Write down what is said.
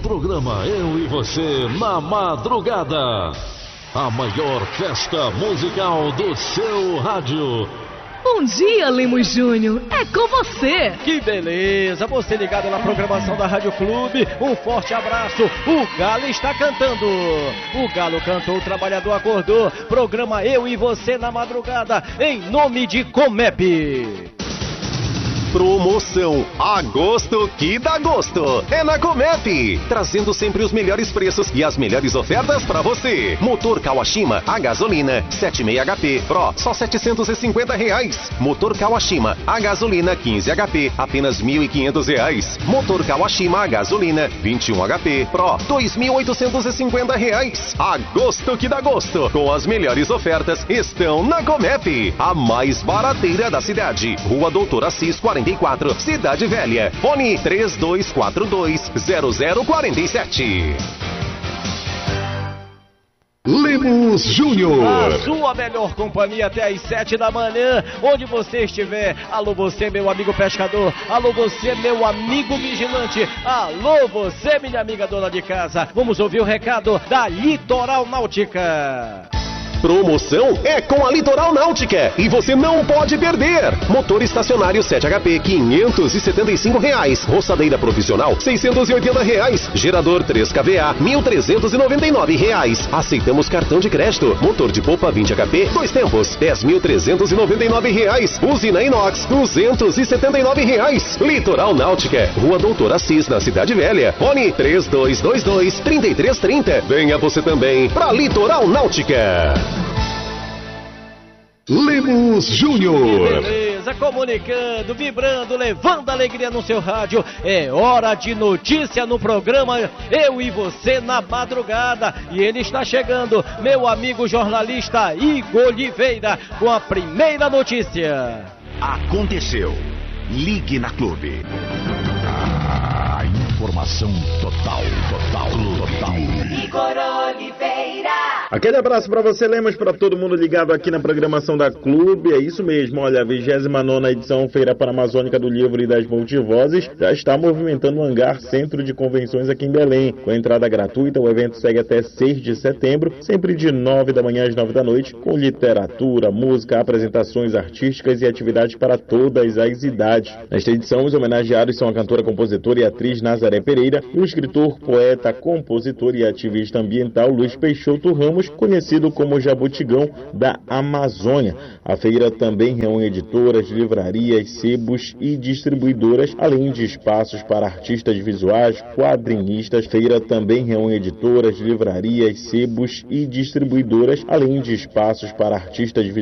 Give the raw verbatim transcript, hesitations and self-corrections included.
programa Eu e Você na Madrugada. A maior festa musical do seu rádio. Bom dia, Lemos Júnior. É com você. Que beleza. Você ligado na programação da Rádio Clube. Um forte abraço. O Galo está cantando. O Galo cantou, o trabalhador acordou. Programa Eu e Você na Madrugada. Em nome de Comep. Promoção Agosto que dá gosto. É na Comep, trazendo sempre os melhores preços e as melhores ofertas para você. Motor Kawashima a gasolina sete vírgula seis H P Pro, só setecentos e cinquenta reais. Motor Kawashima a gasolina quinze H P, apenas mil e quinhentos reais. Motor Kawashima a gasolina vinte e um H P Pro, dois mil oitocentos e cinquenta reais. Agosto que dá gosto, com as melhores ofertas estão na Comep, a mais barateira da cidade. Rua Doutor Assis quarenta e quatro, Cidade Velha. Fone três dois quatro dois, zero zero quatro sete. Lemos Júnior. A sua melhor companhia até às sete da manhã, onde você estiver. Alô você, meu amigo pescador. Alô você, meu amigo vigilante. Alô você, minha amiga dona de casa. Vamos ouvir o recado da Litoral Náutica. Promoção é com a Litoral Náutica e você não pode perder. Motor estacionário sete H P quinhentos e setenta e cinco reais. Roçadeira profissional seiscentos e oitenta reais. Gerador três K V A mil trezentos e noventa e nove reais. Aceitamos cartão de crédito. Motor de polpa vinte H P dois tempos dez mil trezentos e noventa e nove reais. Usina inox duzentos e setenta e nove reais. Litoral Náutica, Rua Doutor Assis, na Cidade Velha. Fone três dois dois dois, três três três zero. Venha você também pra Litoral Náutica. Lemos Júnior. Beleza, comunicando, vibrando, levando alegria no seu rádio. É hora de notícia no programa Eu e Você na Madrugada. E ele está chegando, meu amigo jornalista Igor Oliveira, com a primeira notícia. Aconteceu. Ligue na Clube. A informação total, total, total. Igor Oliveira. Aquele abraço para você, Lemos, para todo mundo ligado aqui na programação da Clube. É isso mesmo, olha, a vigésima nona edição Feira Panamazônica do Livro e das Multivozes já está movimentando o Hangar Centro de Convenções aqui em Belém. Com a entrada gratuita, o evento segue até seis de setembro, sempre de nove da manhã às nove da noite, com literatura, música, apresentações artísticas e atividades para todas as idades. Nesta edição, os homenageados são a cantora, compositora e atriz Nazaré Pereira e o escritor, poeta, compositor e ativista ambiental Luiz Peixoto Ramos, conhecido como Jabutigão da Amazônia. A feira também reúne editoras, livrarias, sebos e distribuidoras, além de espaços para artistas visuais, quadrinistas. A feira também reúne editoras, livrarias, sebos e distribuidoras, além de espaços para artistas visuais.